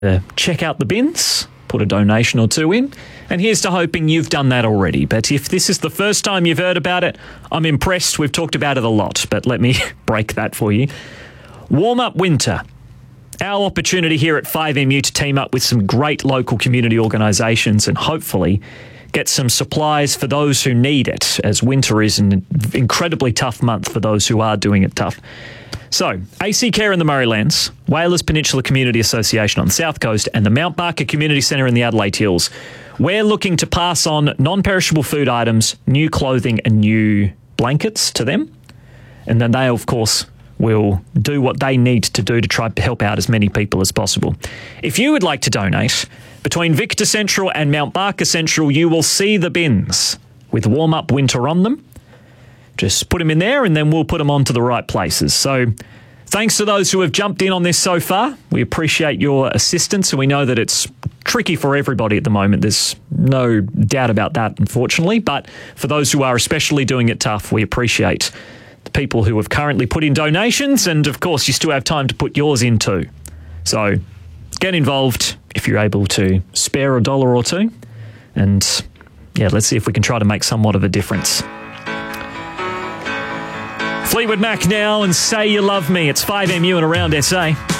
check out the bins, put a donation or two in, and here's to hoping you've done that already. But if this is the first time you've heard about it, I'm impressed. We've talked about it a lot, but let me break that for you. Warm Up Winter. Our opportunity here at 5MU to team up with some great local community organisations and hopefully get some supplies for those who need it, as winter is an incredibly tough month for those who are doing it tough. So, AC Care in the Murraylands, Whalers Peninsula Community Association on the South Coast, and the Mount Barker Community Centre in the Adelaide Hills. We're looking to pass on non-perishable food items, new clothing and new blankets to them. And then they, of course, will do what they need to do to try to help out as many people as possible. If you would like to donate, between Victor Central and Mount Barker Central, you will see the bins with Warm Up Winter on them. Just put them in there and then we'll put them onto the right places. So thanks to those who have jumped in on this so far. We appreciate your assistance, and we know that it's tricky for everybody at the moment. There's no doubt about that, unfortunately. But for those who are especially doing it tough, we appreciate the people who have currently put in donations, and of course you still have time to put yours in too. So get involved if you're able to spare $1 or $2, and yeah, let's see if we can try to make somewhat of a difference. Fleetwood Mac now, and Say You Love Me. It's 5MU and Around SA.